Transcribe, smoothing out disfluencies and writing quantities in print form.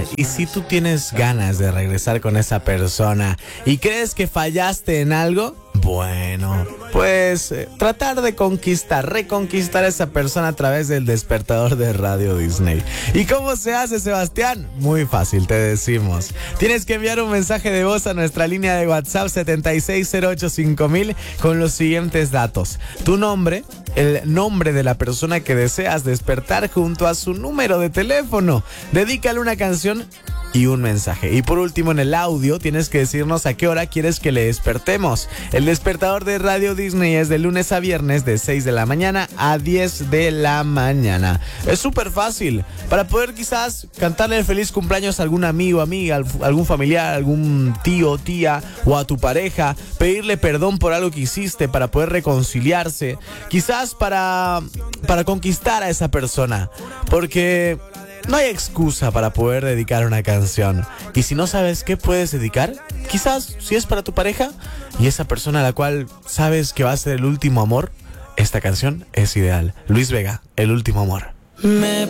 Y si tú tienes ganas de regresar con esa persona y crees que fallaste en algo, bueno, pues tratar de reconquistar a esa persona a través del despertador de Radio Disney. ¿Y cómo se hace, Sebastián? Muy fácil, te decimos. Tienes que enviar un mensaje de voz a nuestra línea de WhatsApp 76085000 con los siguientes datos: tu nombre, el nombre de la persona que deseas despertar junto a su número de teléfono. Dedícale una canción y un mensaje. Y por último, en el audio tienes que decirnos a qué hora quieres que le despertemos. El despertador de Radio Disney es de lunes a viernes de 6 de la mañana a 10 de la mañana. Es súper fácil. Para poder quizás cantarle el feliz cumpleaños a algún amigo, amiga, algún familiar, algún tío, tía o a tu pareja. Pedirle perdón por algo que hiciste para poder reconciliarse. Quizás para conquistar a esa persona. Porque no hay excusa para poder dedicar una canción. Y si no sabes qué puedes dedicar, quizás si es para tu pareja y esa persona a la cual sabes que va a ser el último amor, esta canción es ideal. Luis Vega, El Último Amor.